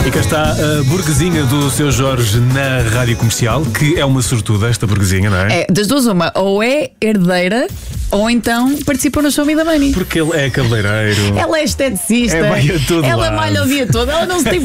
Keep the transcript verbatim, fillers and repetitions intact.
E cá está a burguesinha do seu Jorge na Rádio Comercial, que é uma sortuda, esta burguesinha, não é? É, das duas uma, ou é herdeira ou então participa no Show Me the Money. Porque ele é cabeleireiro. Ela é esteticista, É, vai a todo ela lado. malha o dia todo, ela não se tem